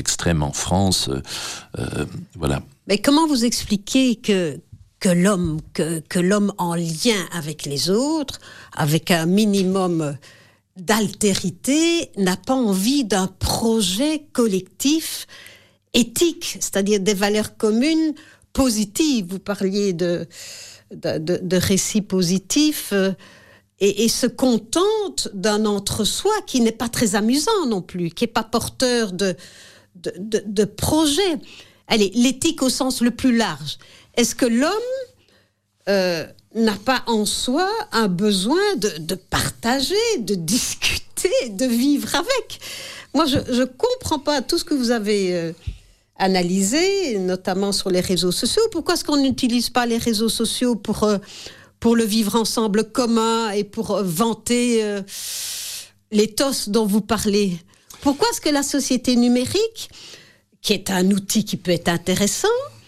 extrême en France. Voilà. Mais comment vous expliquez que l'homme en lien avec les autres, avec un minimum d'altérité, n'a pas envie d'un projet collectif éthique, c'est-à-dire des valeurs communes positives? Vous parliez de récits positifs, et se contente d'un entre-soi qui n'est pas très amusant non plus, qui n'est pas porteur de projet. Allez, l'éthique au sens le plus large. Est-ce que l'homme n'a pas en soi un besoin de partager, de discuter, de vivre avec? Moi, je ne comprends pas tout ce que vous avez analysé, notamment sur les réseaux sociaux. Pourquoi est-ce qu'on n'utilise pas les réseaux sociaux pour le vivre ensemble commun et pour vanter l'éthos dont vous parlez? Pourquoi est-ce que la société numérique, qui est un outil qui peut être intéressant,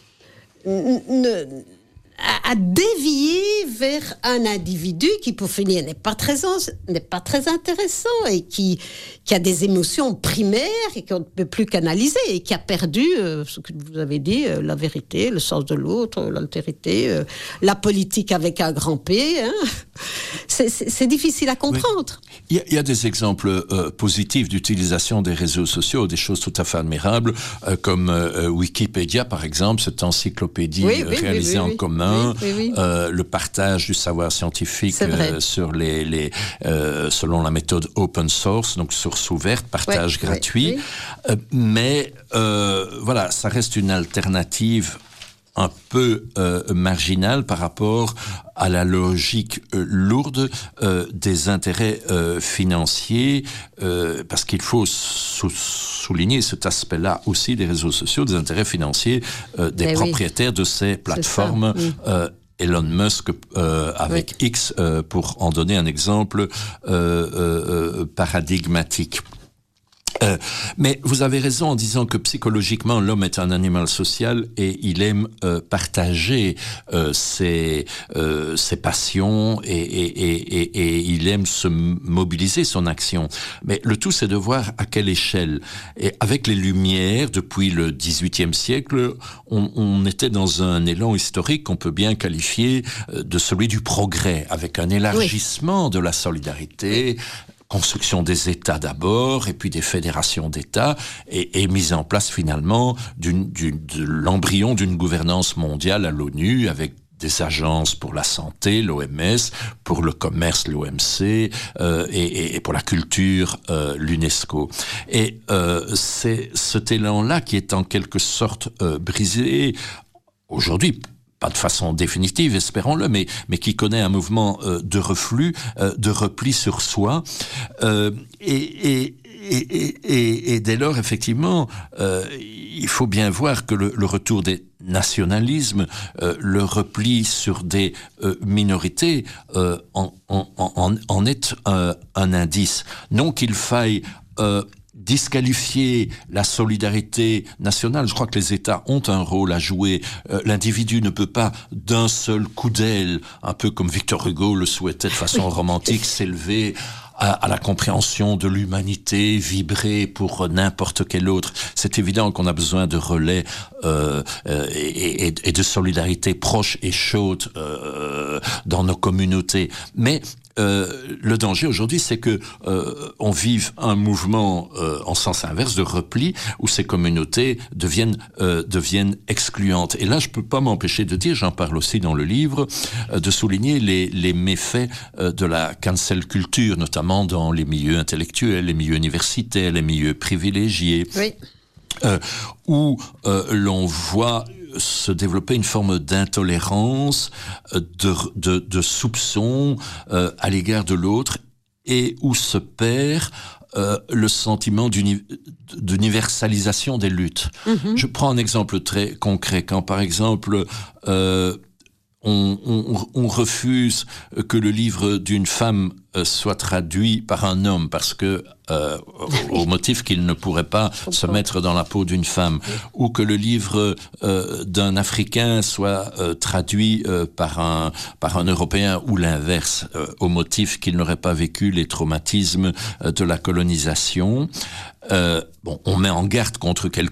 a dévié vers un individu qui, pour finir, n'est pas très intéressant et qui a des émotions primaires et qu'on ne peut plus canaliser et qui a perdu, ce que vous avez dit, la vérité, le sens de l'autre, l'altérité, la politique avec un grand P. Hein. C'est difficile à comprendre. Oui. Il y a des exemples positifs d'utilisation des réseaux sociaux, des choses tout à fait admirables, comme Wikipédia, par exemple, cette encyclopédie réalisée en commun. Le partage du savoir scientifique sur selon la méthode open source, donc source ouverte, partage gratuit. Mais voilà, ça reste une alternative un peu marginale par rapport à la logique lourde des intérêts financiers, parce qu'il faut souligner cet aspect-là aussi des réseaux sociaux, des intérêts financiers des propriétaires de ces plateformes. Elon Musk avec X, pour en donner un exemple paradigmatique. Mais vous avez raison en disant que psychologiquement l'homme est un animal social et il aime partager ses passions et il aime se mobiliser son action. Mais le tout, c'est de voir à quelle échelle. Et avec les Lumières, depuis le XVIIIe siècle, on était dans un élan historique qu'on peut bien qualifier de celui du progrès, avec un élargissement de la solidarité, construction des États d'abord, et puis des fédérations d'États, et mise en place finalement de l'embryon d'une gouvernance mondiale à l'ONU, avec des agences pour la santé, l'OMS, pour le commerce, l'OMC, et pour la culture, l'UNESCO. Et c'est cet élan-là qui est en quelque sorte brisé aujourd'hui, pas de façon définitive, espérons-le, mais qui connaît un mouvement de reflux, de repli sur soi, et dès lors, effectivement, il faut bien voir que le retour des nationalismes, le repli sur des minorités, en est un indice. Non qu'il faille disqualifier la solidarité nationale. Je crois que les États ont un rôle à jouer. L'individu ne peut pas, d'un seul coup d'aile, un peu comme Victor Hugo le souhaitait de façon romantique, s'élever à la compréhension de l'humanité, vibrer pour n'importe quel autre. C'est évident qu'on a besoin de relais et de solidarité proche et chaude dans nos communautés. Mais le danger aujourd'hui, c'est que on vive un mouvement en sens inverse de repli, où ces communautés deviennent excluantes. Et là, je peux pas m'empêcher de dire, j'en parle aussi dans le livre, de souligner les méfaits de la cancel culture, notamment dans les milieux intellectuels, les milieux universitaires, les milieux privilégiés, où l'on voit se développer une forme d'intolérance, de soupçon à l'égard de l'autre, et où se perd le sentiment d'universalisation des luttes. Mm-hmm. Je prends un exemple très concret. Quand, par exemple, on refuse que le livre d'une femme soit traduit par un homme parce que au motif qu'il ne pourrait pas se mettre dans la peau d'une femme, ou que le livre d'un Africain soit traduit par un Européen, ou l'inverse, au motif qu'il n'aurait pas vécu les traumatismes de la colonisation. On met en garde contre